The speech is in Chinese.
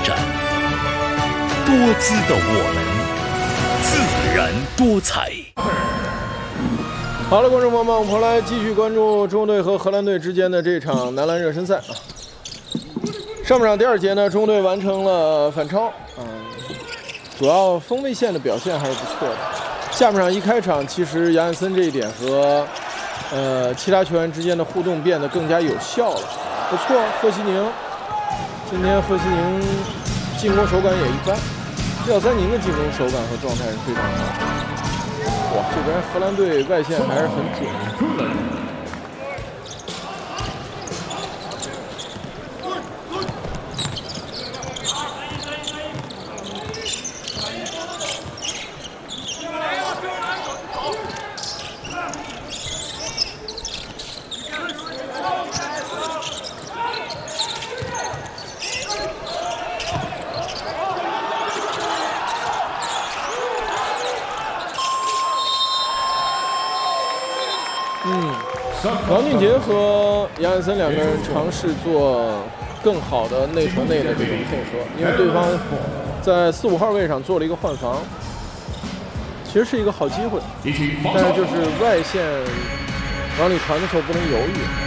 展，多姿的我们，自然多彩。 好了，观众朋友们，我们回来继续关注中国队和荷兰队之间的这场男篮热身赛啊。上半场第2节呢，中国队完成了反超，主要锋卫线的表现还是不错的。下半场一开场，其实杨汉森这一点和其他球员之间的互动变得更加有效了，不错。贺西宁，今天贺西宁进攻手感也一般，廖三宁的进攻手感和状态是非常好的。哇，这边荷兰队外线还是很准。王俊杰和杨汉森2个人尝试做更好的内传内的这种配合，因为对方在4、5号位上做了一个换防，其实是一个好机会，但是就是外线往里传的时候不能犹豫。